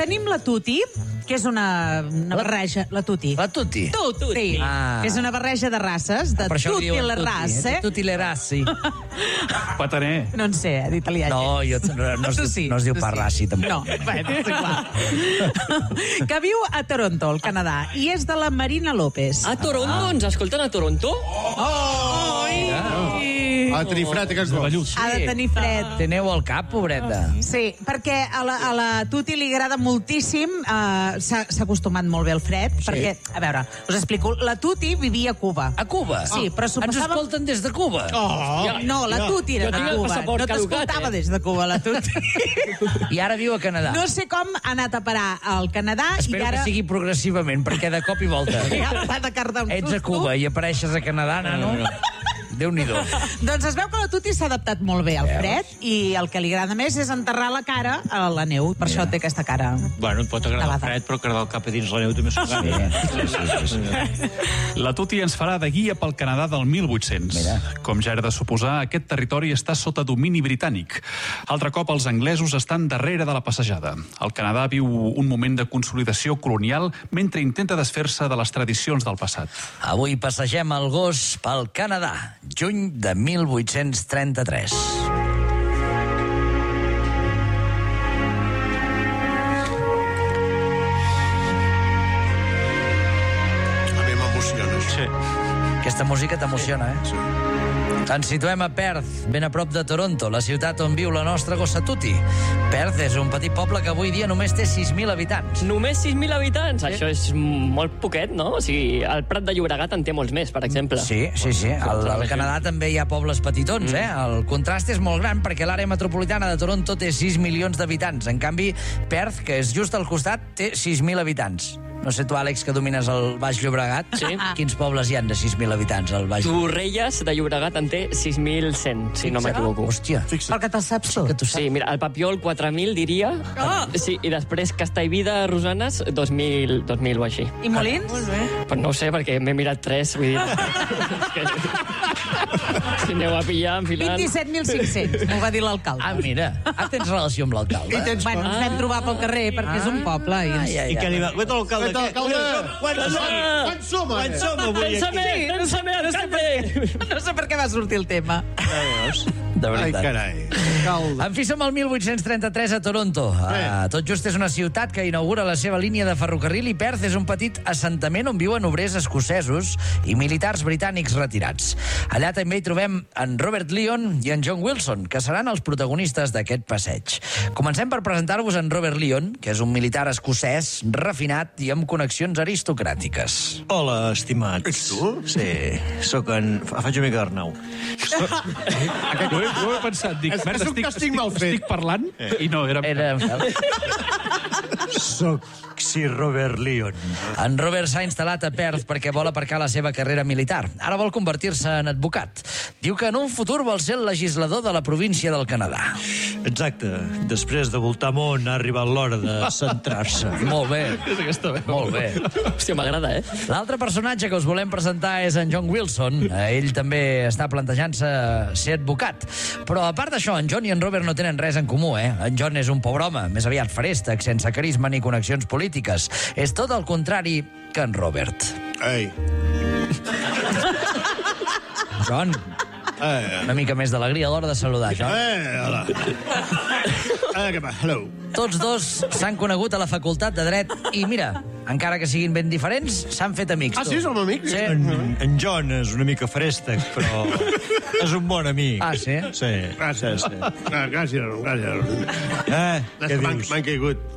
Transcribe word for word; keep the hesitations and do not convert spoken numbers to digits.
tenim la tuti, que és una, una barreja... La tuti. La tuti? Tuti. Sí, ah. que és una barreja de races, de tutti le rasse. Eh? Tutti le rassi. Pataner. No en sé, eh, d'italià. No, jo, no, no, es, sí, no es diu parrassi, tampoc. No, bé, és igual. Que viu a Toronto, al Canadà, i és de la Marina López. A Toronto? Ah. Ens escolten a Toronto? Oh! Ha de tenir fred, aquest gos. Ha de tenir fred. Té neu al cap, pobreta. Sí, perquè a la, a la Tuti li agrada moltíssim, uh, s'ha acostumat molt bé al fred, sí. perquè, a veure, us explico, la Tuti vivia a Cuba. A Cuba? Sí, però s'ho Ens passava... escolten des de Cuba? Oh, no, la Tuti era de Cuba. No t'escoltava des de Cuba, la Tuti. I ara viu a Canadà. No sé com ha anat a parar al Canadà. Espero i ara... que sigui progressivament, perquè de cop i volta ja de cardar un ets a Cuba i apareixes a Canadà, nano. No, no. Déu-n'hi-do. Doncs es veu que la Tuti s'ha adaptat molt bé al fred i el que li agrada més és enterrar la cara a la neu. Per això té aquesta cara. Bueno, et pot agradar el fred, però quedar el cap a dins la neu també s'ho agrada. Sí, sí, sí, sí. La Tuti ens farà de guia pel Canadà del mil vuit-cents. Mira. Com ja era de suposar, aquest territori està sota domini britànic. Altre cop, els anglesos estan darrere de la passejada. El Canadà viu un moment de consolidació colonial mentre intenta desfer-se de les tradicions del passat. Avui passegem el gos pel Canadà. Juny de mil vuit-cents trenta-tres. A mi m'emociona, això. Sí. Aquesta música t'emociona, eh? Sí. Ens situem a Perth, ben a prop de Toronto, la ciutat on viu la nostra gossa Tuti. Perth és un petit poble que avui dia només té sis mil habitants. Només sis mil habitants? Sí. Això és molt poquet, no? O sigui, el Prat de Llobregat en té molts més, per exemple. Sí, sí, sí. Al, al Canadà també hi ha pobles petitons, mm. eh? El contrast és molt gran perquè l'àrea metropolitana de Toronto té sis milions d'habitants. En canvi, Perth, que és just al costat, té sis mil habitants. No sé tu, Àlex, que domines el Baix Llobregat. Sí. Quins pobles hi han de sis mil habitants al Baix Llobregat? Torrelles de Llobregat en té sis mil cent, si no m'equivoco. Hòstia. Perquè te'l saps tu. Que tu saps. Sí, mira, el Papiol quatre mil, diria. Oh! Sí, i després Castellvida, Rosanes, dos mil, dos mil o així. I Molins? Molt bé. Però no ho sé, perquè m'he mirat tres, vull dir... Si aneu a pillar, enfilant... vint-i-set mil cinc-cents, m'ho va dir l'alcalde. Ah, mira. Ah, tens relació amb l'alcalde? I tens... Bueno, ens vam trobar pel carrer, perquè és un poble. I, ens... Ai, ai, I què li va... Gueta l'alcalde. Gueta l'alcalde. Quants som? Quants som, ara? Quants som avui aquí? Pensa-me, pensa-me, alcalde! No sé per què va sortir el tema. De Ai, veritat. carai. Calda. En fi, som al mil vuit-cents trenta-tres a Toronto. Uh, tot just és una ciutat que inaugura la seva línia de ferrocarril i Perth és un petit assentament on viuen obrers escocesos i militars britànics retirats. Allà també hi trobem en Robert Lyon i en John Wilson, que seran els protagonistes d'aquest passeig. Comencem per presentar-vos en Robert Lyon, que és un militar escocès refinat i amb connexions aristocràtiques. Hola, estimats. Ets tu? Sí, sóc en... Faig una mica d'Arnau. Aquest, ho, he, ho he pensat, dic, És- merda, és un estic, càstig estic, mal fet. estic parlant i no, era... Era... Sóc Sir Robert Lyon. En Robert s'ha instal·lat a Perth perquè vol aparcar la seva carrera militar. Ara vol convertir-se en advocat. Diu que en un futur vol ser el legislador de la província del Canadà. Exacte. Després de voltar món ha arribat l'hora de centrar-se. Molt bé. És aquesta veu. Molt bé. Hòstia, m'agrada, eh? L'altre personatge que us volem presentar és en John Wilson. Ell també està plantejant-se ser advocat. Però a part d'això, en John i en Robert no tenen res en comú, eh? En John és un pobre home, més aviat farèstec, sense carisma ni connexions polítiques. És tot el contrari que en Robert. Ei. John, Eh, una mica més d'alegria a l'hora de saludar, John. eh, hola. Eh, què va? Hello. Tots dos s'han conegut a la facultat de Dret i, mira, encara que siguin ben diferents, s'han fet amics. Ah, tu. sí, som amics? Sí. En, en John és una mica farèstec, però és un bon amic. Ah, sí? Sí. Gràcies. Ah, gràcies, gràcies. Eh, És què que m'han dius? m'han caigut.